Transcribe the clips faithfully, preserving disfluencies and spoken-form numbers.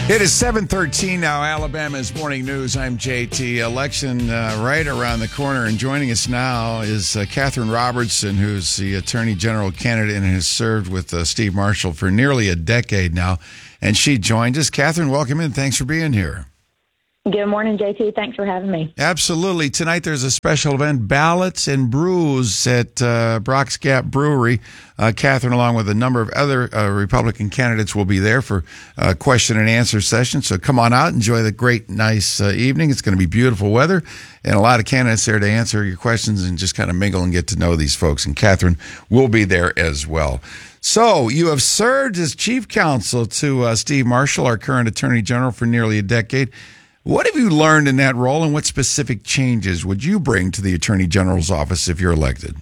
It is seven thirteen now, Alabama's Morning News. I'm J T. Election uh, right around the corner, and joining us now is uh, Catherine Robertson, who's the Attorney General candidate and has served with uh, Steve Marshall for nearly a decade now. And she joined us. Catherine, welcome in. Thanks for being here. Good morning, J T. Thanks for having me. Absolutely. Tonight there's a special event, Ballots and Brews at uh, Brock's Gap Brewery. Uh, Catherine, along with a number of other uh, Republican candidates, will be there for a question and answer session. So come on out, enjoy the great, nice uh, evening. It's going to be beautiful weather and a lot of candidates there to answer your questions and just kind of mingle and get to know these folks. And Catherine will be there as well. So you have served as chief counsel to uh, Steve Marshall, our current Attorney General, for nearly a decade. What have you learned in that role, and what specific changes would you bring to the Attorney General's office if you're elected?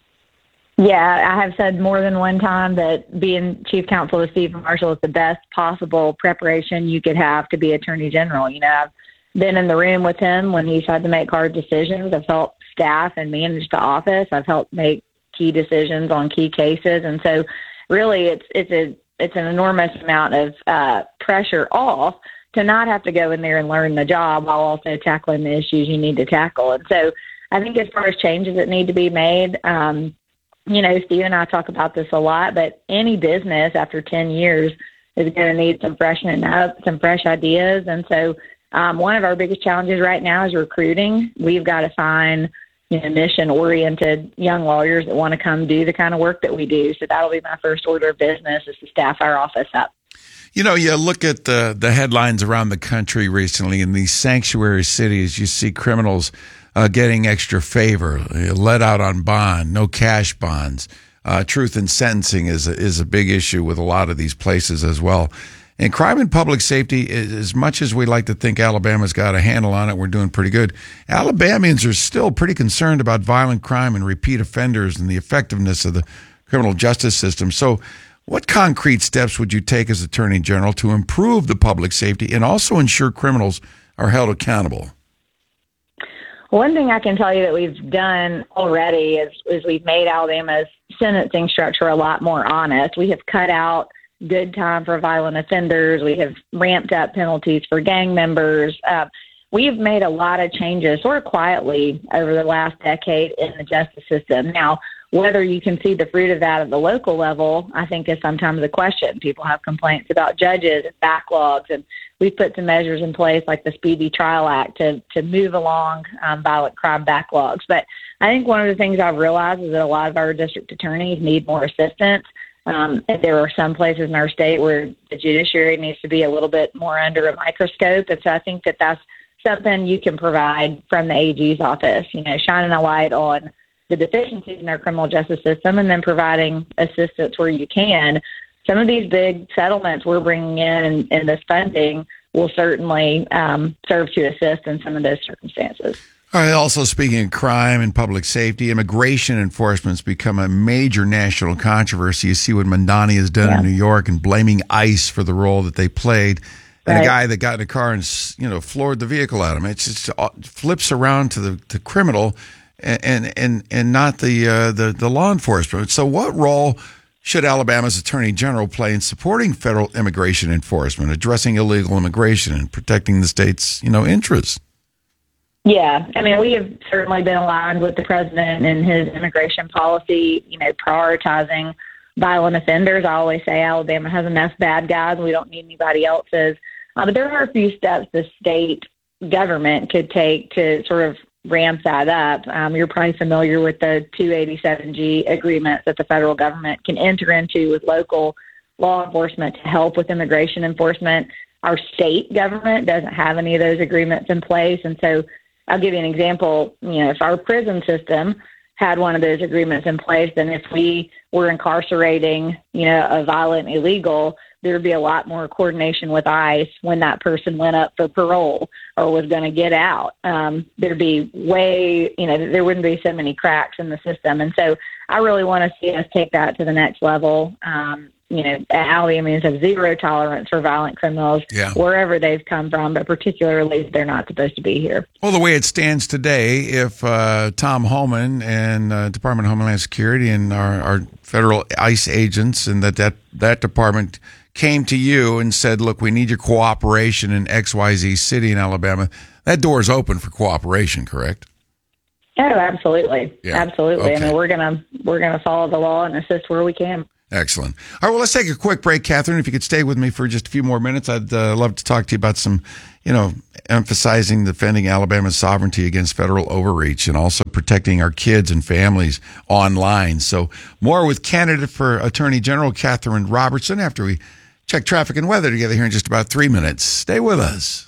Yeah, I have said more than one time that being chief counsel to Steve Marshall is the best possible preparation you could have to be Attorney General. You know, I've been in the room with him when he's had to make hard decisions. I've helped staff and manage the office. I've helped make key decisions on key cases. And so really it's it's a it's an enormous amount of uh, pressure off to not have to go in there and learn the job while also tackling the issues you need to tackle. And so I think as far as changes that need to be made, um, you know, Steve and I talk about this a lot, but any business after ten years is going to need some freshening up, some fresh ideas. And so um, one of our biggest challenges right now is recruiting. We've got to find, you know, mission-oriented young lawyers that want to come do the kind of work that we do. So that'll be my first order of business, is to staff our office up. You know, you look at the, the headlines around the country recently. In these sanctuary cities, you see criminals uh, getting extra favor, let out on bond, no cash bonds. Uh, truth in sentencing is a, is a big issue with a lot of these places as well. And crime and public safety, as much as we like to think Alabama's got a handle on it, we're doing pretty good. Alabamians are still pretty concerned about violent crime and repeat offenders and the effectiveness of the criminal justice system. So what concrete steps would you take as Attorney General to improve the public safety and also ensure criminals are held accountable? One thing I can tell you that we've done already is, is we've made Alabama's sentencing structure a lot more honest. We have cut out good time for violent offenders. We have ramped up penalties for gang members. Uh, we've made a lot of changes sort of quietly over the last decade in the justice system. Now, whether you can see the fruit of that at the local level, I think, is sometimes a question. People have complaints about judges and backlogs, and we've put some measures in place like the Speedy Trial Act to, to move along um, violent crime backlogs. But I think one of the things I've realized is that a lot of our district attorneys need more assistance. Um, there are some places in our state where the judiciary needs to be a little bit more under a microscope. And so I think that that's something you can provide from the A G's office, you know, shining a light on the deficiencies in our criminal justice system and then providing assistance where you can. Some of these big settlements we're bringing in and, and this funding will certainly um, serve to assist in some of those circumstances. All right. Also, speaking of crime and public safety, immigration enforcement has become a major national controversy. You see what Mamdani has done yeah. in New York and blaming ICE for the role that they played. And right. a guy that got in a car and, you know, floored the vehicle at him. It just flips around to the, the criminal and and and not the uh, the the law enforcement. So, what role should Alabama's Attorney General play in supporting federal immigration enforcement, addressing illegal immigration, and protecting the state's, you know, interests? Yeah, I mean, we have certainly been aligned with the president and his immigration policy, you know, prioritizing violent offenders. I always say Alabama has enough bad guys. We don't need anybody else's. Uh, but there are a few steps the state government could take to sort of ramp that up. Um, you're probably familiar with the two eighty-seven G agreements that the federal government can enter into with local law enforcement to help with immigration enforcement. Our state government doesn't have any of those agreements in place. And so I'll give you an example. You know, if our prison system had one of those agreements in place, then if we were incarcerating, you know, a violent illegal, there would be a lot more coordination with ICE when that person went up for parole or was going to get out. Um, there'd be way, you know, there wouldn't be so many cracks in the system. And so I really want to see us take that to the next level. Um, you know, Alabamians have zero tolerance for violent criminals yeah. wherever they've come from, but particularly if they're not supposed to be here. Well, the way it stands today, if uh, Tom Homan and uh, Department of Homeland Security and our, our federal ICE agents and that, that, that department came to you and said, look, we need your cooperation in X Y Z city in Alabama, that door is open for cooperation, correct? Oh, absolutely. Yeah. Absolutely. Okay. I mean, we're going to we're gonna follow the law and assist where we can. Excellent. All right, well, let's take a quick break, Catherine. If you could stay with me for just a few more minutes, I'd uh, love to talk to you about some, you know, emphasizing defending Alabama's sovereignty against federal overreach and also protecting our kids and families online. So more with candidate for Attorney General Catherine Robertson after we check traffic and weather together here in just about three minutes. Stay with us.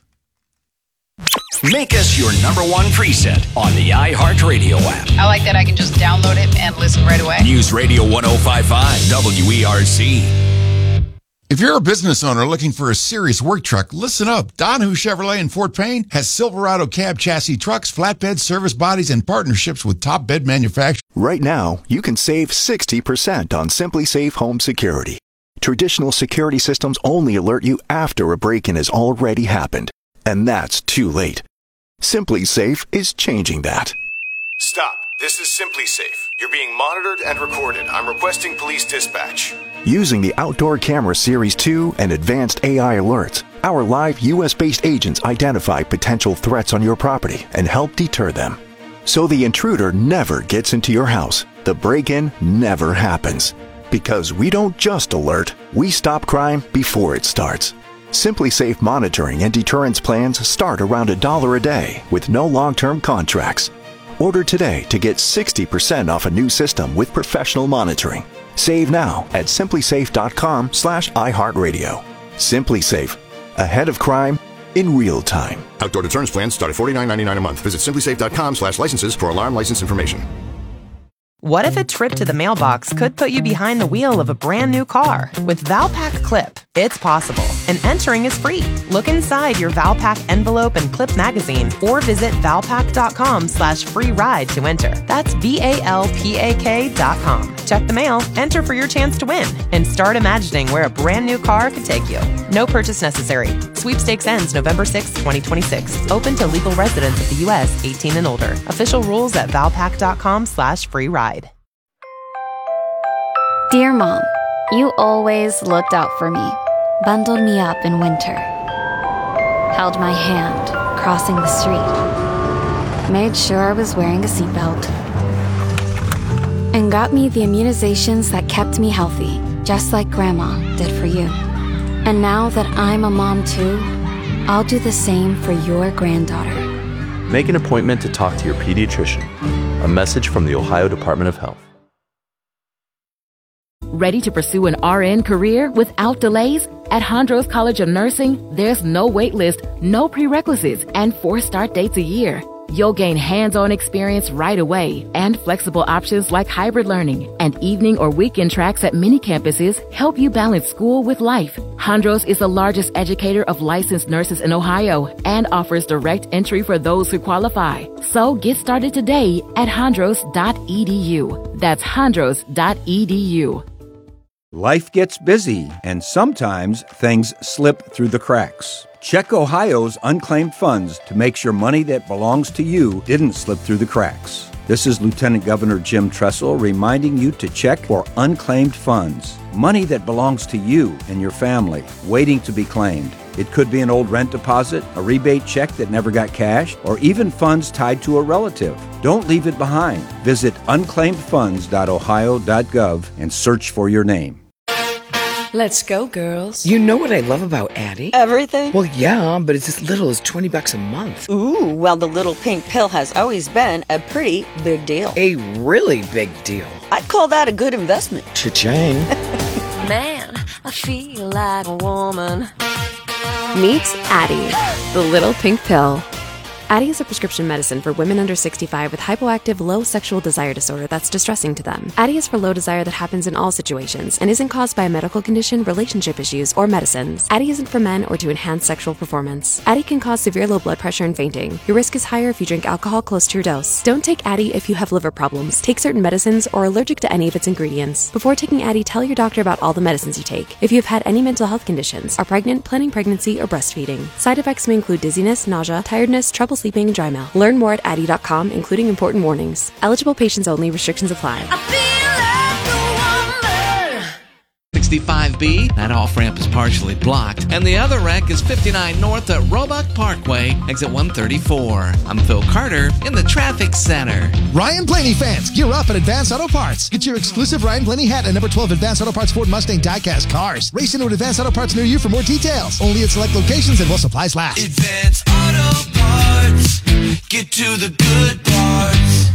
Make us your number one preset on the iHeartRadio app. I like that I can just download it and listen right away. News Radio one oh five point five W E R C. If you're a business owner looking for a serious work truck, listen up. Donahue Chevrolet in Fort Payne has Silverado cab chassis trucks, flatbed service bodies, and partnerships with top bed manufacturers. Right now, you can save sixty percent on Simply Safe Home Security. Traditional security systems only alert you after a break-in has already happened. And that's too late. Simply Safe is changing that. Stop. This is Simply Safe. You're being monitored and recorded. I'm requesting police dispatch. Using the Outdoor Camera Series two and advanced A I alerts, our live U S-based agents identify potential threats on your property and help deter them. So the intruder never gets into your house. The break-in never happens. Because we don't just alert, we stop crime before it starts. Simply Safe monitoring and deterrence plans start around a dollar a day with no long-term contracts. Order today to get sixty percent off a new system with professional monitoring. Save now at simplysafe.com slash iHeartRadio. Simply Safe. Ahead of crime in real time. Outdoor deterrence plans start at forty-nine ninety-nine a month. Visit simplysafe.com slash licenses for alarm license information. What if a trip to the mailbox could put you behind the wheel of a brand new car? With Valpak Clip, it's possible, and entering is free. Look inside your Valpak envelope and clip magazine, or visit valpak.com slash free ride to enter. That's V-A-L-P-A-K dot com. Check the mail, enter for your chance to win, and start imagining where a brand new car could take you. No purchase necessary. Sweepstakes ends November sixth, twenty twenty-six. Open to legal residents of the U S eighteen and older. Official rules at valpak.com slash free ride. Dear Mom, you always looked out for me, bundled me up in winter, held my hand crossing the street, made sure I was wearing a seatbelt, and got me the immunizations that kept me healthy, just like Grandma did for you. And now that I'm a mom too, I'll do the same for your granddaughter. Make an appointment to talk to your pediatrician. A message from the Ohio Department of Health. Ready to pursue an R N career without delays? At Hondros College of Nursing, there's no wait list, no prerequisites, and four start dates a year. You'll gain hands-on experience right away, and flexible options like hybrid learning and evening or weekend tracks at many campuses help you balance school with life. Hondros is the largest educator of licensed nurses in Ohio and offers direct entry for those who qualify. So get started today at hondros dot e d u. That's hondros dot e d u. Life gets busy, and sometimes things slip through the cracks. Check Ohio's unclaimed funds to make sure money that belongs to you didn't slip through the cracks. This is Lieutenant Governor Jim Tressel reminding you to check for unclaimed funds. Money that belongs to you and your family, waiting to be claimed. It could be an old rent deposit, a rebate check that never got cashed, or even funds tied to a relative. Don't leave it behind. Visit unclaimed funds dot ohio dot gov and search for your name. Let's go, girls. You know what I love about Addie? Everything? Well, yeah, but it's as little as twenty bucks a month. Ooh, well, the little pink pill has always been a pretty big deal. A really big deal. I'd call that a good investment. Cha-ching. Man, I feel like a woman. Meet Addie, the little pink pill. Addie is a prescription medicine for women under sixty-five with hypoactive low sexual desire disorder that's distressing to them. Addie is for low desire that happens in all situations and isn't caused by a medical condition, relationship issues, or medicines. Addie isn't for men or to enhance sexual performance. Addie can cause severe low blood pressure and fainting. Your risk is higher if you drink alcohol close to your dose. Don't take Addie if you have liver problems, take certain medicines, or are allergic to any of its ingredients. Before taking Addie, tell your doctor about all the medicines you take. If you have had any mental health conditions, are pregnant, planning pregnancy, or breastfeeding. Side effects may include dizziness, nausea, tiredness, trouble sleeping, and dry mouth. Learn more at addie dot com, including important warnings. Eligible patients only. Restrictions apply. six sixty-five B. That off-ramp is partially blocked. And the other wreck is fifty-nine North at Roebuck Parkway, exit one thirty-four. I'm Phil Carter in the traffic center. Ryan Blaney fans, gear up at Advanced Auto Parts. Get your exclusive Ryan Blaney hat at number twelve Advanced Auto Parts Ford Mustang diecast cars. Race into an Advanced Auto Parts near you for more details. Only at select locations and while supplies last. Advanced Auto Parts. Get to the good parts.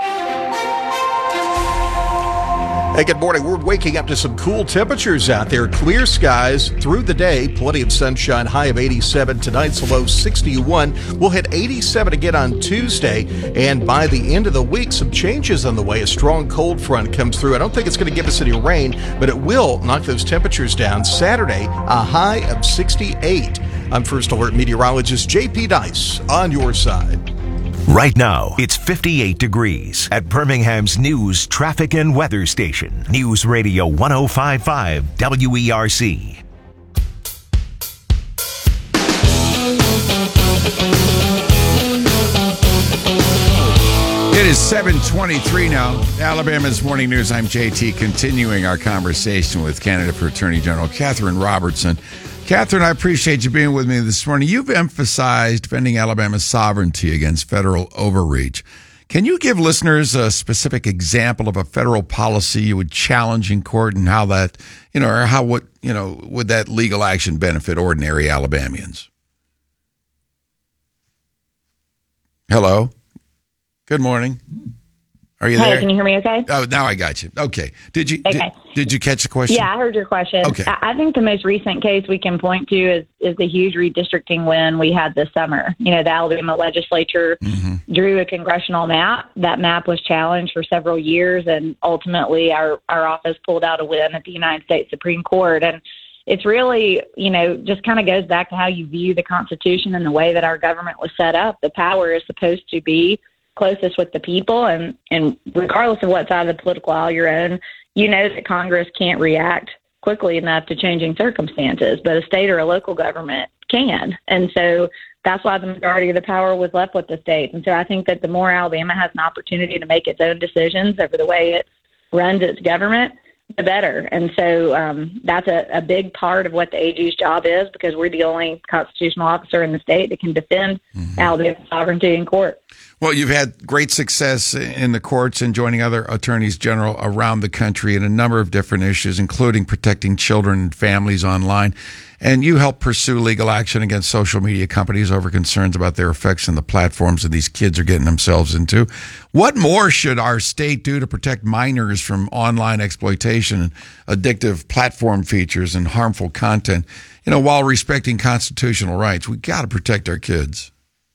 Hey, good morning. We're waking up to some cool temperatures out there. Clear skies through the day. Plenty of sunshine. High of eighty-seven. Tonight's low sixty-one. We'll hit eighty-seven again on Tuesday. And by the end of the week, some changes on the way. A strong cold front comes through. I don't think it's going to give us any rain, but it will knock those temperatures down. Saturday, a high of sixty-eight. I'm First Alert meteorologist J P Dice on your side. Right now, it's fifty-eight degrees at Birmingham's news, traffic, and weather station. News Radio one oh five point five W E R C. It is seven twenty-three now. Alabama's Morning News. I'm J T, continuing our conversation with candidate for Attorney General Catherine Robertson. Catherine, I appreciate you being with me this morning. You've emphasized defending Alabama's sovereignty against federal overreach. Can you give listeners a specific example of a federal policy you would challenge in court, and how that, you know, or how what, you know, would that legal action benefit ordinary Alabamians? Hello. Good morning. Are you hey, there? Can you hear me okay? Oh, now I got you. Okay. Did you okay. did, did you catch the question? Yeah, I heard your question. Okay. I I think the most recent case we can point to is, is the huge redistricting win we had this summer. You know, the Alabama legislature mm-hmm. drew a congressional map. That map was challenged for several years, and ultimately our, our office pulled out a win at the United States Supreme Court. And it's really, you know, just kind of goes back to how you view the Constitution and the way that our government was set up. The power is supposed to be closest with the people, and, and regardless of what side of the political aisle you're on, you know that Congress can't react quickly enough to changing circumstances, but a state or a local government can. And so that's why the majority of the power was left with the state. And so I think that the more Alabama has an opportunity to make its own decisions over the way it runs its government, the better. And so um, that's a, a big part of what the A G's job is, because we're the only constitutional officer in the state that can defend mm-hmm. Alabama's sovereignty in court. Well, you've had great success in the courts and joining other attorneys general around the country in a number of different issues, including protecting children and families online. And you help pursue legal action against social media companies over concerns about their effects on the platforms that these kids are getting themselves into. What more should our state do to protect minors from online exploitation and addictive platform features and harmful content, you know, while respecting constitutional rights? We got to protect our kids.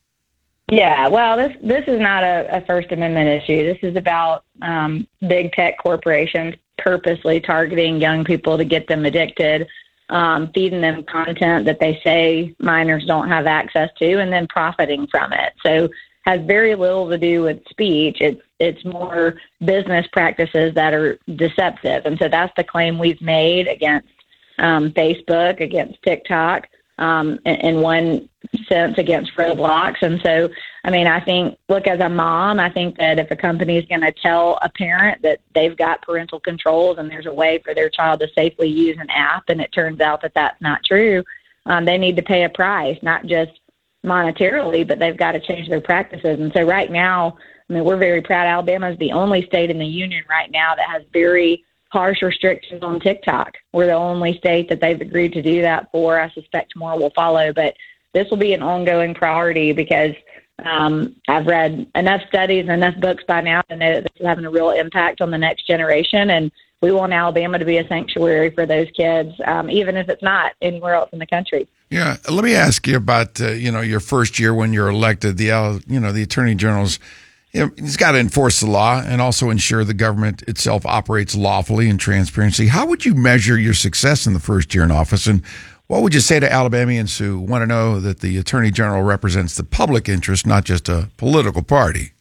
Yeah, well, this this is not a, a First Amendment issue. This is about um, big tech corporations purposely targeting young people to get them addicted, um, feeding them content that they say minors don't have access to, and then profiting from it. So has very little to do with speech. It's it's more business practices that are deceptive. And so that's the claim we've made against um, Facebook, against TikTok, um, in, in one sense against Roblox. And so, I mean, I think, look, as a mom, I think that if a company is going to tell a parent that they've got parental controls and there's a way for their child to safely use an app, and it turns out that that's not true, um, they need to pay a price, not just monetarily, but they've got to change their practices. And so right now, I mean, we're very proud. Alabama is the only state in the union right now that has very harsh restrictions on TikTok. We're the only state that they've agreed to do that for. I suspect more will follow, but this will be an ongoing priority because um, I've read enough studies and enough books by now to know that this is having a real impact on the next generation. And we want Alabama to be a sanctuary for those kids, um, even if it's not anywhere else in the country. Yeah, let me ask you about uh, you know your first year when you're elected. The uh, you know the Attorney General's you know, he's got to enforce the law and also ensure the government itself operates lawfully and transparency. How would you measure your success in the first year in office, and what would you say to Alabamians who want to know that the Attorney General represents the public interest, not just a political party?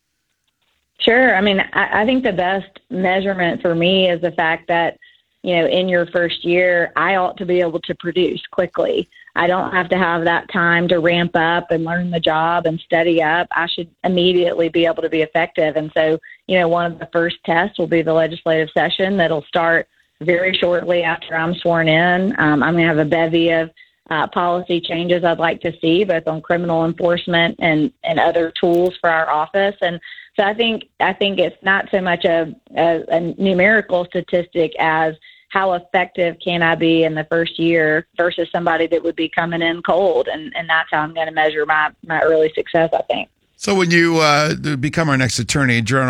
Sure. I mean, I, I think the best measurement for me is the fact that, you know, in your first year, I ought to be able to produce quickly. I don't have to have that time to ramp up and learn the job and study up. I should immediately be able to be effective. And so, you know, one of the first tests will be the legislative session that'll start very shortly after I'm sworn in. Um, I'm going to have a bevy of uh, policy changes I'd like to see, both on criminal enforcement and, and other tools for our office. And so I think I think it's not so much a, a, a numerical statistic as how effective can I be in the first year versus somebody that would be coming in cold. And, and that's how I'm going to measure my, my early success, I think. So when you uh, become our next attorney general,